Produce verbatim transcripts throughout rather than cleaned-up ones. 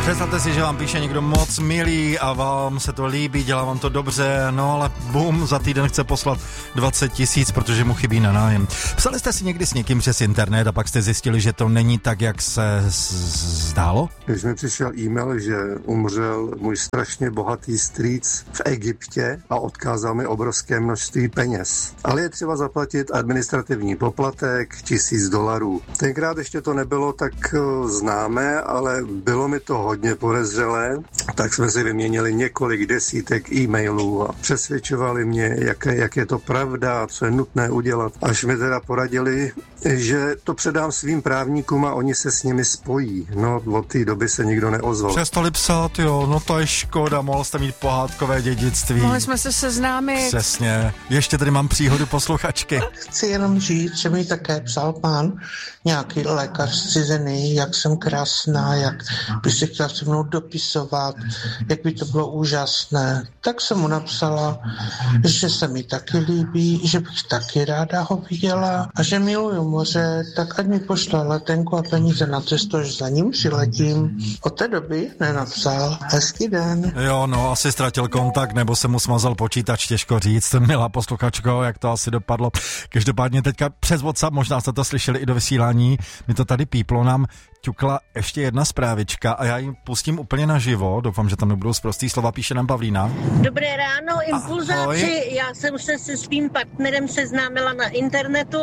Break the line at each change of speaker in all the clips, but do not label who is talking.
Představte si, že vám píše někdo moc milý a vám se to líbí, dělá vám to dobře, no ale bum, za týden chce poslat dvacet tisíc, protože mu chybí na nájem. Psali jste si někdy s někým přes internet a pak jste zjistili, že to není tak, jak se zdálo?
Když mi přišel e-mail, že umřel můj strašně bohatý strýc v Egyptě a odkázal mi obrovské množství peněz. Ale je třeba zaplatit administrativní poplatek tisíc dolarů. Tenkrát ještě to nebylo tak známé, ale bylo mi to hodně podezřelé, tak jsme si vyměnili několik desítek e-mailů a přesvědčovali mě, jak, jak je to pravda, co je nutné udělat. Až mi teda poradili, že to předám svým právníkům a oni se s nimi spojí. No, od té doby se nikdo neozval.
Přestali psát, jo, no to je škoda, mohl jste mít pohádkové dědictví.
Mohli jsme se seznámit.
Přesně. Ještě tady mám příhodu posluchačky.
Chci jenom říct, že mi také psal pán nějaký lékař zcizený, jak jsem krásná, jak by se chtěla se mnou dopisovat, jak by to bylo úžasné. Tak jsem mu napsala, že se mi taky líbí, že bych taky ráda ho viděla a že miluju moře, tak ať mi pošle letenku a peníze na cestu, že za ním přiletím. Od té doby nenapsal. Hezký den.
Jo, no, asi ztratil kontakt, nebo se mu smazal počítač, těžko říct, milá posluchačko, jak to asi dopadlo. Každopádně teďka přes WhatsApp, možná jste to slyšeli i do vysílání, mi to tady píplo, nám ťukla ještě jedna zprávička a já ji pustím úplně naživo, doufám, že tam nebudou sprostý slova, píše nám Pavlína.
Dobré ráno, impulzáci, ahoj. Já jsem se se svým partnerem seznámila na internetu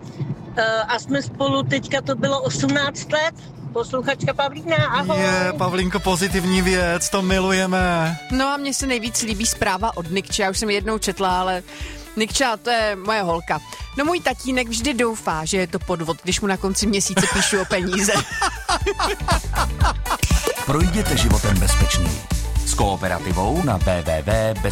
a jsme spolu, teďka to bylo osmnáct let. Posluchačka Pavlína, ahoj.
Je, Pavlínko, pozitivní věc, to milujeme.
No a mně se nejvíc líbí zpráva od Nikče, já už jsem jednou četla, ale Nikča, to je moje holka. No můj tatínek vždy doufá, že je to podvod, když mu na konci měsíce píšu o peníze.
Projděte životem bezpečněji s Kooperativou na w w w tečka